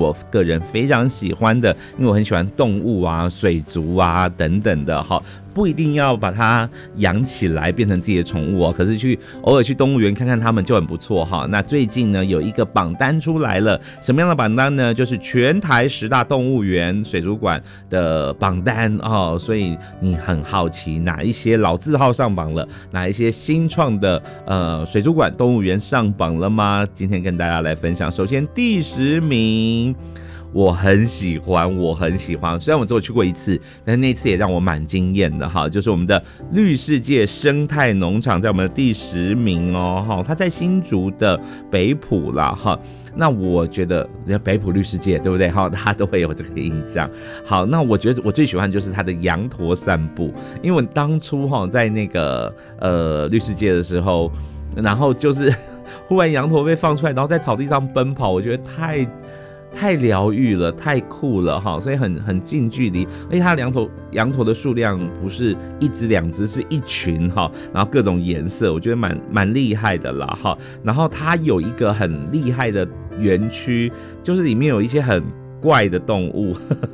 我个人非常喜欢的，因为我很喜欢动物啊、水族啊等等的哈。不一定要把它养起来变成自己的宠物哦，可是偶尔去动物园看看它们就很不错哈。那最近呢有一个榜单出来了，什么样的榜单呢？就是全台10大动物园水族馆的榜单哦。所以你很好奇哪一些老字号上榜了，哪一些新创的水族馆动物园上榜了吗？今天跟大家来分享。首先第10名。我很喜欢，虽然我只有去过一次，但是那次也让我蛮惊艳的哈，就是我们的绿世界生态农场在我们的第10名哦，它在新竹的北埔啦哈。那我觉得北埔绿世界对不对哈，大家都会有这个印象。好，那我觉得我最喜欢就是它的羊驼散步，因为我当初哈在那个绿世界的时候，然后就是忽然羊驼被放出来，然后在草地上奔跑，我觉得太疗愈了，太酷了哈，所以很近距离，而且它羊驼的数量不是1只2只，是一群哈，然后各种颜色，我觉得蛮厉害的啦哈。然后它有一个很厉害的园区，就是里面有一些很怪的动物，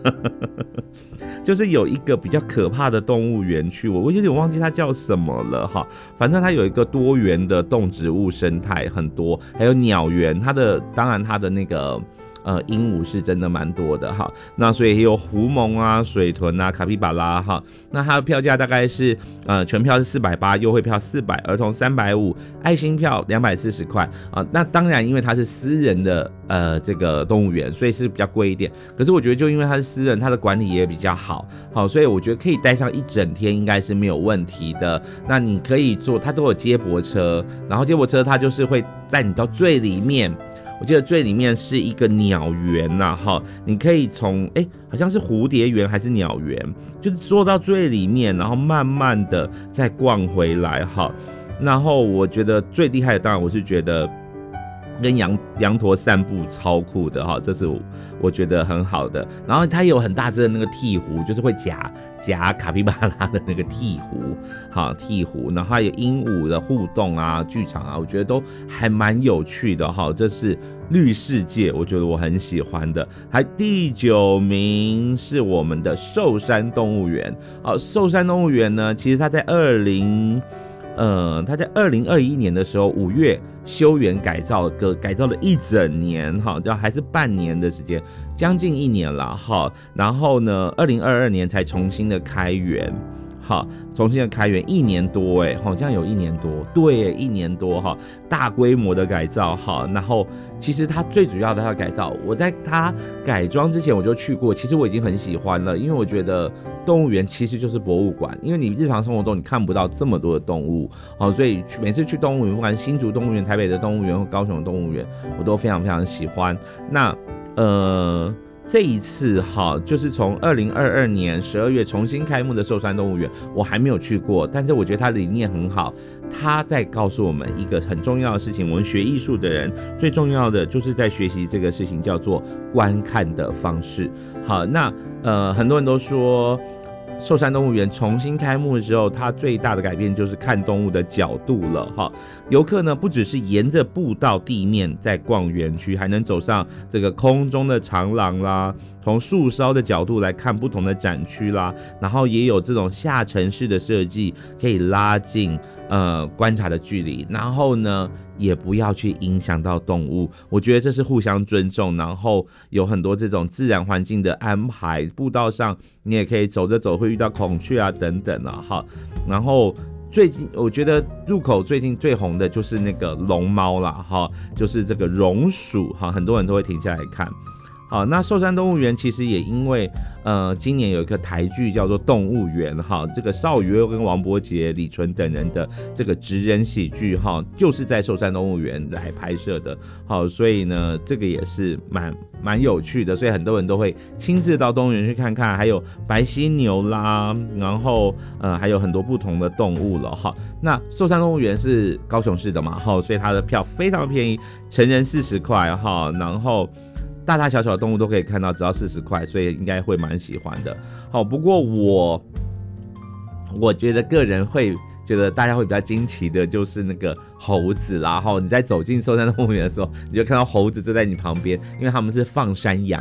就是有一个比较可怕的动物园区，我有点忘记它叫什么了哈。反正它有一个多元的动植物生态很多，还有鸟园，当然它的那个。鹦鹉是真的蛮多的哈，那所以也有狐獴啊、水豚啊、卡皮巴拉哈。那它的票价大概是全票是480，优惠票400，儿童350，爱心票240块啊。那当然，因为它是私人的这个动物园，所以是比较贵一点。可是我觉得，就因为它是私人，它的管理也比较好，所以我觉得可以待上1整天应该是没有问题的。那你可以坐，它都有接驳车，然后接驳车它就是会带你到最里面。我记得最里面是一个鸟园呐，哈，你可以从好像是蝴蝶园还是鸟园，就是坐到最里面，然后慢慢的再逛回来哈。然后我觉得最厉害的，当然我是觉得跟羊驼散步超酷的哈，这是我觉得很好的。然后它有很大只的那个鹈鹕，就是会夹卡皮巴拉的那个鹈鹕，然后还有鹦鹉的互动啊、剧场啊，我觉得都还蛮有趣的哈。这是绿世界，我觉得我很喜欢的。还第9名是我们的寿山动物园。好，寿山动物园呢，其实它在2021年的时候5月修园改造了1整年哈，还是半年的时间，将近1年了哈。然后呢，2022年才重新的开园。好，重新的开园1年多好像有1年多，对，1年多哈，大规模的改造哈。然后其实它最主要的它的改造，我在它改装之前我就去过，其实我已经很喜欢了，因为我觉得动物园其实就是博物馆，因为你日常生活中你看不到这么多的动物，所以每次去动物园，不管新竹动物园、台北的动物园或高雄的动物园，我都非常非常喜欢。那这一次哈，就是从2022年12月重新开幕的寿山动物园，我还没有去过，但是我觉得它的理念很好，它在告诉我们一个很重要的事情，我们学艺术的人最重要的就是在学习这个事情，叫做观看的方式。好，那很多人都说寿山动物园重新开幕的时候，它最大的改变就是看动物的角度了哈。游客呢不只是沿着步道地面在逛园区，还能走上这个空中的长廊啦，从树梢的角度来看不同的展区啦，然后也有这种下沉式的设计，可以拉近观察的距离，然后呢也不要去影响到动物，我觉得这是互相尊重，然后有很多这种自然环境的安排，步道上你也可以走着走会遇到孔雀啊等等啊哈。然后最近我觉得入口最近最红的就是那个龙猫啦哈，就是这个榕鼠哈，很多人都会停下来看。好，那寿山动物园其实也因为今年有一个台剧叫做《动物园》哈，这个邵雨薇跟王柏杰、李纯等人的这个职人喜剧哈，就是在寿山动物园来拍摄的。好，所以呢，这个也是蛮有趣的，所以很多人都会亲自到动物园去看看，还有白犀牛啦，然后还有很多不同的动物了哈。那寿山动物园是高雄市的嘛，哈，所以它的票非常便宜，成人40块哈，然后大大小小的动物都可以看到，只要40块，所以应该会蛮喜欢的。好，不过我觉得个人会觉得大家会比较惊奇的就是那个猴子啦，然后你在走进寿山动物园的时候，你就看到猴子就在你旁边，因为他们是放山养